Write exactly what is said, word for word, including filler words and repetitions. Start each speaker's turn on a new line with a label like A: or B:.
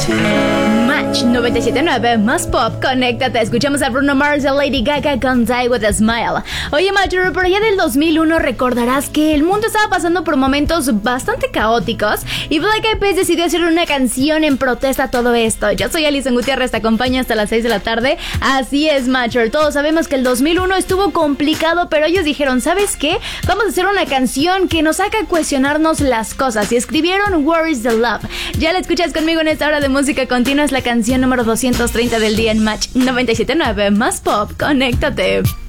A: Match noventa y siete punto nueve, más pop, conéctate. Escuchamos a Bruno Mars y a Lady Gaga con Die With A Smile. Oye, Matcher, por allá del dos mil uno recordarás que el mundo estaba pasando por momentos bastante caóticos y Black Eyed Peas decidió hacer una canción en protesta a todo esto. Yo soy Alison Gutiérrez, te acompaño hasta las seis de la tarde. Así es, Matcher, todos sabemos que el dos mil uno estuvo complicado, pero ellos dijeron, ¿sabes qué? Vamos a hacer una canción que nos haga cuestionarnos las cosas, y escribieron Where Is The Love. Ya la escuchas conmigo en esta hora de música continua, es la canción número doscientos treinta del día en Match noventa y siete punto nueve, más pop, conéctate.